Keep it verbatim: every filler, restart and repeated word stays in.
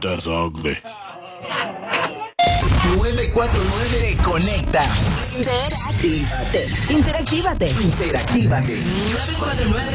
estás ugly. nueve cuatro nueve te conecta. Interactívate. Interactívate. Interactívate. nueve cuatro nueve